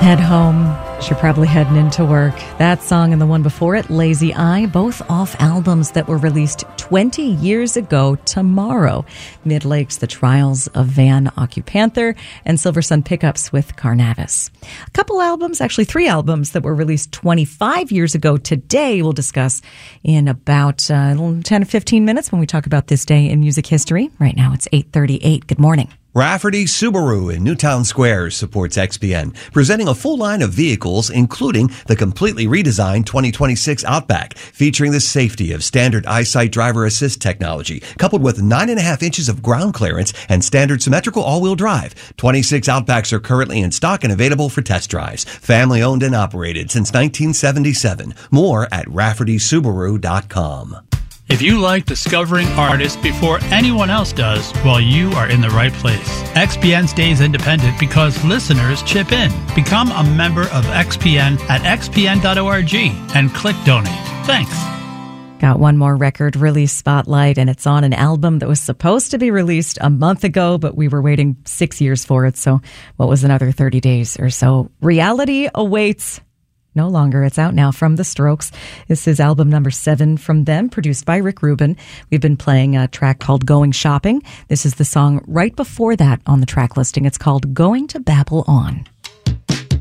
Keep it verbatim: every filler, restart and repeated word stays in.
Head home. You're probably heading into work. That song and the one before it, Lazy Eye, both off albums that were released twenty years ago tomorrow. Mid-Lakes, The Trials of Van Occupanther, and Silver Sun Pickups with Carnavis. A couple albums, actually three albums that were released twenty-five years ago today we'll discuss in about uh, ten or fifteen minutes when we talk about this day in music history. Right now it's eight thirty-eight. Good morning. Rafferty Subaru in Newtown Square supports X P N, presenting a full line of vehicles, including the completely redesigned twenty twenty-six Outback, featuring the safety of standard EyeSight driver assist technology, coupled with nine and a half inches of ground clearance and standard symmetrical all-wheel drive. twenty-six Outbacks are currently in stock and available for test drives. Family owned and operated since nineteen seventy-seven. More at Rafferty Subaru dot com. If you like discovering artists before anyone else does, well, you are in the right place. X P N stays independent because listeners chip in. Become a member of X P N at x p n dot org and click donate. Thanks. Got one more record release spotlight, and it's on an album that was supposed to be released a month ago, but we were waiting six years for it, so what was another thirty days or so? Reality awaits. No longer. It's out now from The Strokes. This is album number seven from them, produced by Rick Rubin. We've been playing a track called Going Shopping. This is the song right before that on the track listing. It's called Going to Babble On.